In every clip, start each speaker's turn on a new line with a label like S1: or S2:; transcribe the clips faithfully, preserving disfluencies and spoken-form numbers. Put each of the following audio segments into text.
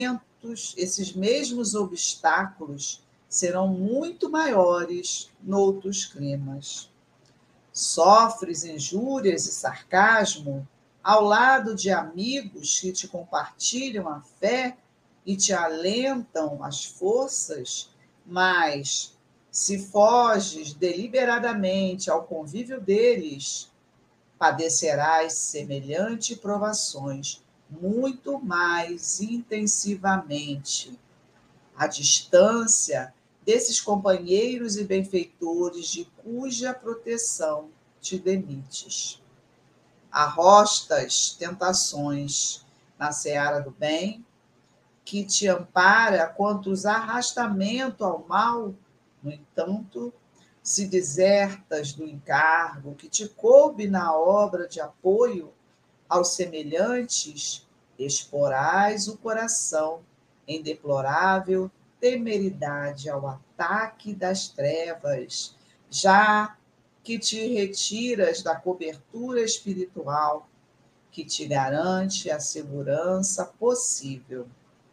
S1: esses mesmos obstáculos serão muito maiores noutros climas. Sofres injúrias e sarcasmo ao lado de amigos que te compartilham a fé e te alentam as forças, mas se foges deliberadamente ao convívio deles, padecerás semelhante provações muito mais intensivamente. A distância desses companheiros e benfeitores de cuja proteção te demites. Arrostas tentações na seara do bem, que te ampara contra os arrastamentos ao mal. No entanto, se desertas do encargo que te coube na obra de apoio aos semelhantes, exporás o coração em deplorável temeridade ao ataque das trevas, já que te retiras da cobertura espiritual que te garante a segurança possível.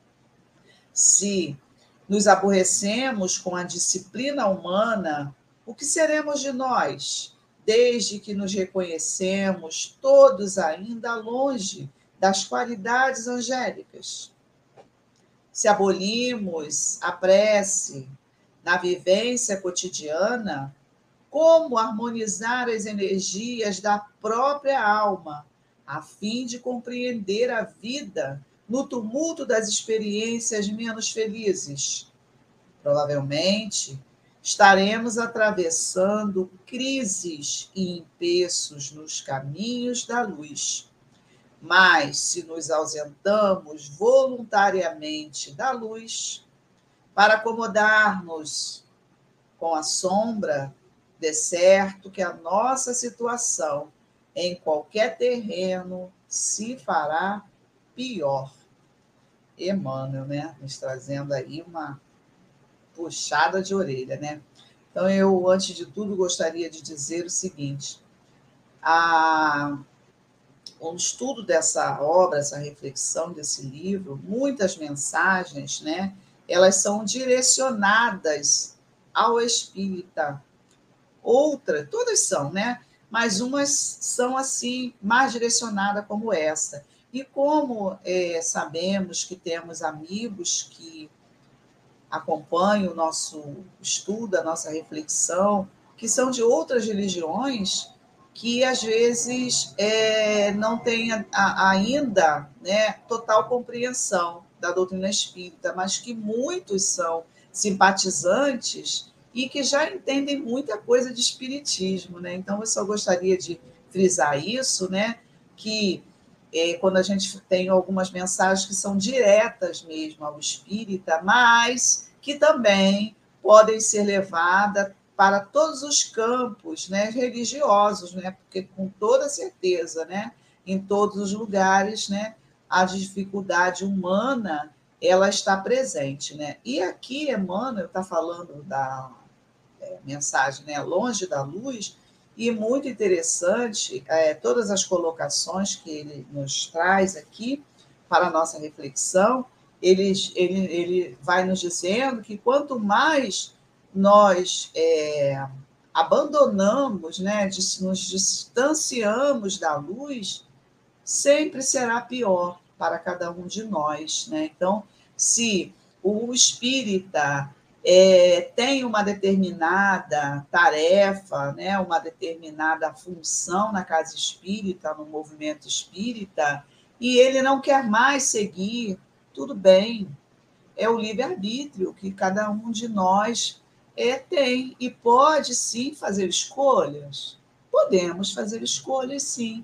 S1: Se nos aborrecemos com a disciplina humana, o que seremos de nós, desde que nos reconhecemos todos ainda longe das qualidades angélicas? Se abolimos a prece na vivência cotidiana, como harmonizar as energias da própria alma, a fim de compreender a vida no tumulto das experiências menos felizes? Provavelmente estaremos atravessando crises e empeços nos caminhos da luz. Mas, se nos ausentamos voluntariamente da luz, para acomodarmos com a sombra, de certo que a nossa situação em qualquer terreno se fará pior. Emmanuel, né? Nos trazendo aí uma puxada de orelha, né? Então, eu, antes de tudo, gostaria de dizer o seguinte: a, o estudo dessa obra, essa reflexão desse livro, muitas mensagens, né? Elas são direcionadas ao espírita. Outras, todas são, né? Mas umas são, assim, mais direcionadas como essa. E como é, sabemos que temos amigos que acompanham o nosso estudo, a nossa reflexão, que são de outras religiões, que às vezes é, não têm a, a, ainda, né, total compreensão da doutrina espírita, mas que muitos são simpatizantes e que já entendem muita coisa de espiritismo, né? Então, eu só gostaria de frisar isso, né? Que é, quando a gente tem algumas mensagens que são diretas mesmo ao espírita, mas que também podem ser levadas para todos os campos, né, religiosos, né? Porque com toda certeza, né, em todos os lugares, né, a dificuldade humana ela está presente, né? E aqui Emmanuel está falando da é, mensagem, né, longe da luz, e muito interessante é, todas as colocações que ele nos traz aqui para a nossa reflexão. Ele, ele, ele vai nos dizendo que quanto mais nós é, abandonamos, né, nos distanciamos da luz, sempre será pior para cada um de nós, né? Então, se o espírita é, tem uma determinada tarefa, né, uma determinada função na casa espírita, no movimento espírita, e ele não quer mais seguir, tudo bem, é o livre-arbítrio que cada um de nós é, tem, e pode sim fazer escolhas. Podemos fazer escolhas, sim,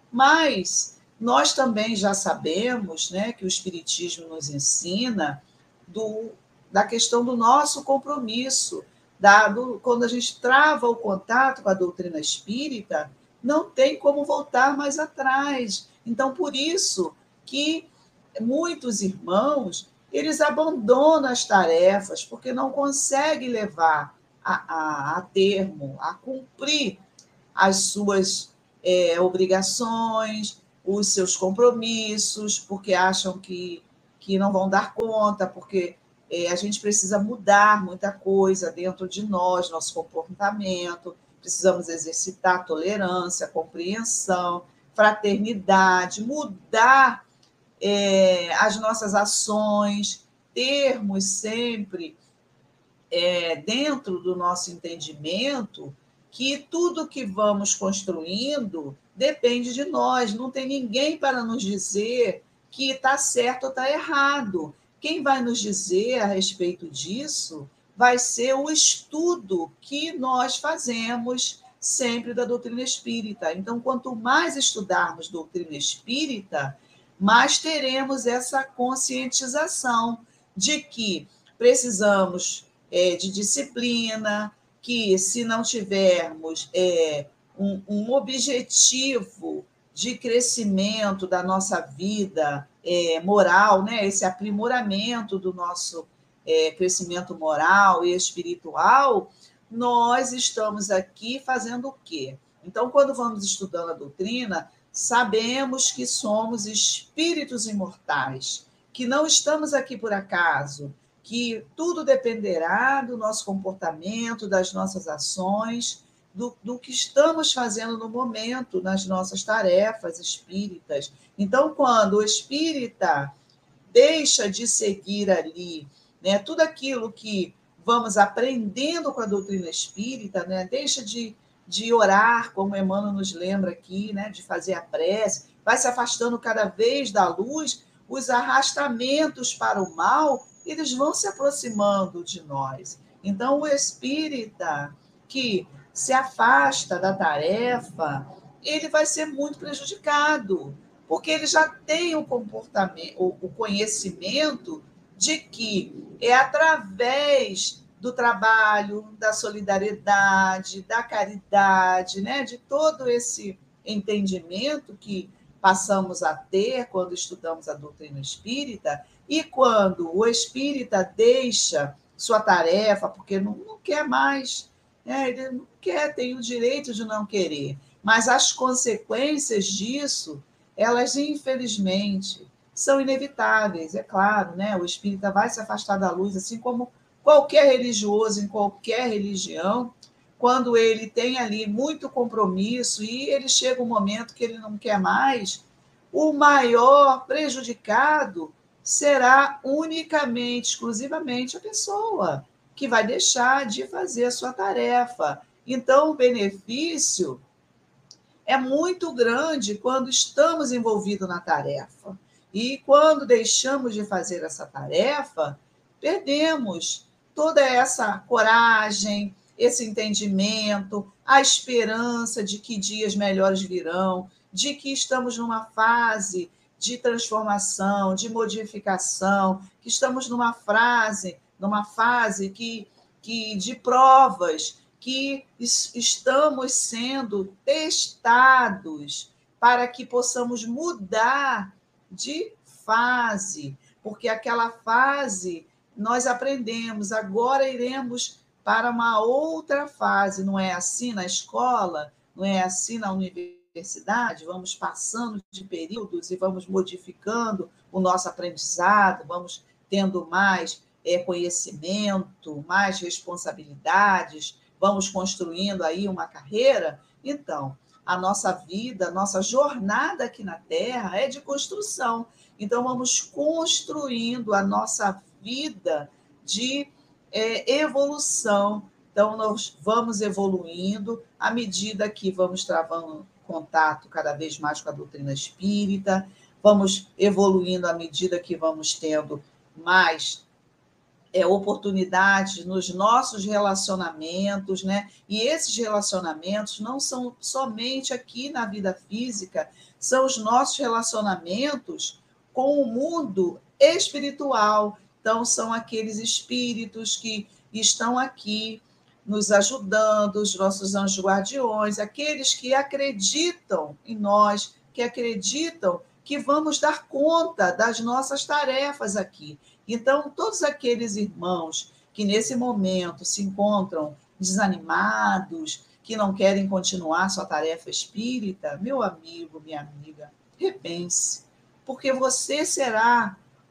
S1: mas nós também já sabemos, né, que o Espiritismo nos ensina do, da questão do nosso compromisso. Dado, quando a gente trava o contato com a doutrina espírita, não tem como voltar mais atrás. Então, por isso que muitos irmãos eles abandonam as tarefas, porque não conseguem levar a, a, a termo, a cumprir as suas é, obrigações, os seus compromissos, porque acham que que não vão dar conta, porque é, a gente precisa mudar muita coisa dentro de nós, nosso comportamento, precisamos exercitar tolerância, compreensão, fraternidade, mudar é, as nossas ações, termos sempre é, dentro do nosso entendimento que tudo que vamos construindo depende de nós, não tem ninguém para nos dizer que está certo ou está errado. Quem vai nos dizer a respeito disso vai ser o estudo que nós fazemos sempre da doutrina espírita. Então, quanto mais estudarmos doutrina espírita, mais teremos essa conscientização de que precisamos é, de disciplina, que se não tivermos é, um, um objetivo de crescimento da nossa vida é, moral, né, esse aprimoramento do nosso é, crescimento moral e espiritual, nós estamos aqui fazendo o quê? Então, quando vamos estudando a doutrina, sabemos que somos espíritos imortais, que não estamos aqui por acaso, que tudo dependerá do nosso comportamento, das nossas ações, do, do que estamos fazendo no momento, nas nossas tarefas espíritas. Então, quando o espírita deixa de seguir ali, né, tudo aquilo que vamos aprendendo com a doutrina espírita, né, deixa de, de orar, como Emmanuel nos lembra aqui, né, de fazer a prece, vai se afastando cada vez da luz, os arrastamentos para o mal, eles vão se aproximando de nós. Então, o espírita que se afasta da tarefa, ele vai ser muito prejudicado, porque ele já tem o comportamento, o conhecimento de que é através do trabalho, da solidariedade, da caridade, né, de todo esse entendimento que passamos a ter quando estudamos a doutrina espírita, e quando o espírita deixa sua tarefa, porque não, não quer mais, né? Ele não quer, tem o direito de não querer, mas as consequências disso, elas, infelizmente, são inevitáveis, é claro, né? O espírita vai se afastar da luz, assim como qualquer religioso, em qualquer religião, quando ele tem ali muito compromisso e ele chega um momento que ele não quer mais, o maior prejudicado será unicamente, exclusivamente a pessoa que vai deixar de fazer a sua tarefa. Então, o benefício é muito grande quando estamos envolvidos na tarefa. E quando deixamos de fazer essa tarefa, perdemos toda essa coragem, esse entendimento, a esperança de que dias melhores virão, de que estamos numa fase de transformação, de modificação, que estamos numa fase, numa fase que, que de provas, que estamos sendo testados para que possamos mudar de fase, porque aquela fase nós aprendemos, agora iremos para uma outra fase, não é assim na escola, não é assim na universidade, vamos passando de períodos e vamos modificando o nosso aprendizado, vamos tendo mais é, conhecimento, mais responsabilidades, vamos construindo aí uma carreira. Então, a nossa vida, a nossa jornada aqui na Terra é de construção. Então, vamos construindo a nossa vida de é, evolução. Então, nós vamos evoluindo à medida que vamos travando contato cada vez mais com a doutrina espírita, vamos evoluindo à medida que vamos tendo mais é, oportunidades nos nossos relacionamentos, né? E esses relacionamentos não são somente aqui na vida física, são os nossos relacionamentos com o mundo espiritual. Então, são aqueles espíritos que estão aqui nos ajudando, os nossos anjos guardiões, aqueles que acreditam em nós, que acreditam que vamos dar conta das nossas tarefas aqui. Então, todos aqueles irmãos que nesse momento se encontram desanimados, que não querem continuar sua tarefa espírita, meu amigo, minha amiga, repense, porque você será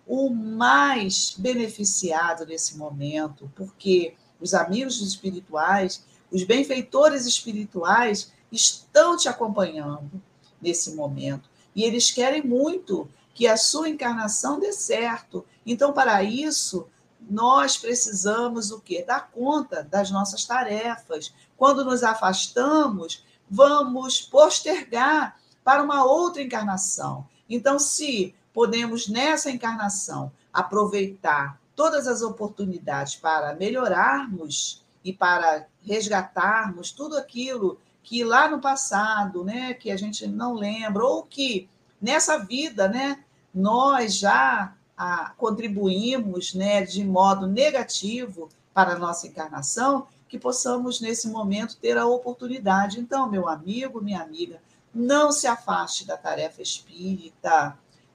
S1: o mais beneficiado nesse momento, porque os amigos espirituais, os benfeitores espirituais estão te acompanhando nesse momento. E eles querem muito que a sua encarnação dê certo. Então, para isso, nós precisamos o quê? Dar conta das nossas tarefas. Quando nos afastamos, vamos postergar para uma outra encarnação. Então, se podemos, nessa encarnação, aproveitar todas as oportunidades para melhorarmos e para resgatarmos tudo aquilo que lá no passado, né, que a gente não lembra, ou que nessa vida, né, nós já ah, contribuímos, né, de modo negativo para a nossa encarnação, que possamos, nesse momento, ter a oportunidade. Então, meu amigo, minha amiga, não se afaste da tarefa espírita,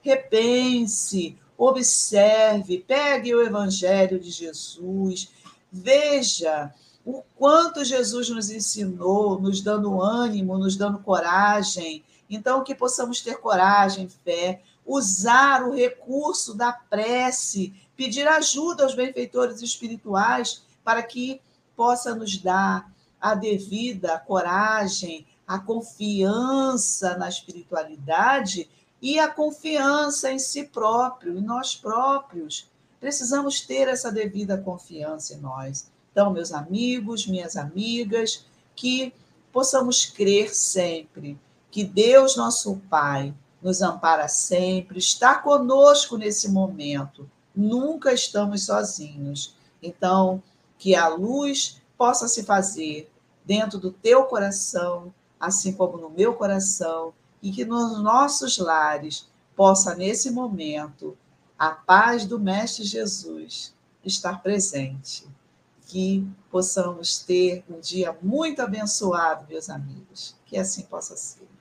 S1: repense, observe, pegue o Evangelho de Jesus, veja o quanto Jesus nos ensinou, nos dando ânimo, nos dando coragem. Então, que possamos ter coragem, fé, usar o recurso da prece, pedir ajuda aos benfeitores espirituais para que possa nos dar a devida coragem, a confiança na espiritualidade e a confiança em si próprio, em nós próprios. Precisamos ter essa devida confiança em nós. Então, meus amigos, minhas amigas, que possamos crer sempre que Deus, nosso Pai, nos ampara sempre, está conosco nesse momento. Nunca estamos sozinhos. Então, que a luz possa se fazer dentro do teu coração, assim como no meu coração, e que nos nossos lares possa, nesse momento, a paz do Mestre Jesus estar presente. Que possamos ter um dia muito abençoado, meus amigos. Que assim possa ser.